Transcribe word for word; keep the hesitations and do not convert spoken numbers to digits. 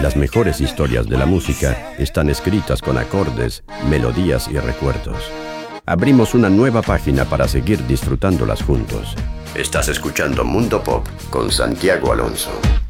Las mejores historias de la música están escritas con acordes, melodías y recuerdos. Abrimos una nueva página para seguir disfrutándolas juntos. Estás escuchando Mundo Pop con Santiago Alonso.